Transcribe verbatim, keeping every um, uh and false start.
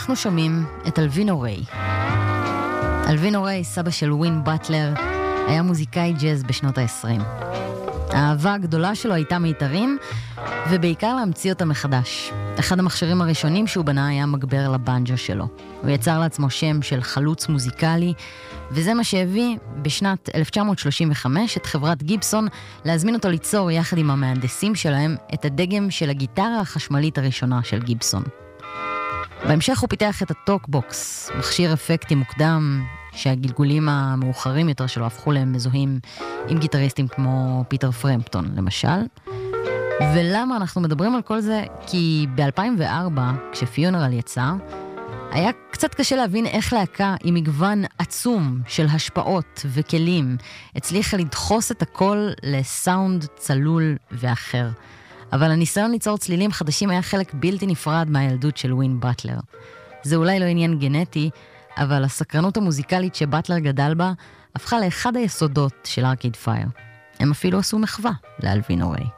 אנחנו שומעים את אלווינו ריי. אלווינו ריי, סבא של ווין באטלר, היה מוזיקאי ג'אז בשנות ה-עשרים. האהבה הגדולה שלו הייתה מיתרים, ובעיקר להמציא אותה מחדש. אחד המכשירים הראשונים שהוא בנה היה מגבר לבנג'ו שלו. הוא יצר לעצמו שם של חלוץ מוזיקלי, וזה מה שהביא בשנת אלף תשע מאות שלושים וחמש את חברת גיבסון להזמין אותו ליצור יחד עם המהנדסים שלהם את הדגם של הגיטרה החשמלית הראשונה של גיבסון. בהמשך הוא פיתח את הטוקבוקס, מכשיר אפקטי מוקדם שהגלגולים המאוחרים יותר שלו הפכו להם מזוהים עם גיטריסטים כמו פיטר פרמפטון למשל. ולמה אנחנו מדברים על כל זה? כי ב-אלפיים וארבע, כשפיונרל יצא, היה קצת קשה להבין איך להקה עם מגוון עצום של השפעות וכלים הצליחה לדחוס את הכל לסאונד צלול ואחר. אבל הניסיון ליצור צלילים חדשים היה חלק בלתי נפרד מהילדות של ווין באטלר. זה אולי לא עניין גנטי, אבל הסקרנות המוזיקלית שבאטלר גדל בה הפכה לאחד היסודות של ארקייד פייר. הם אפילו עשו מחווה לאלווינו ריי.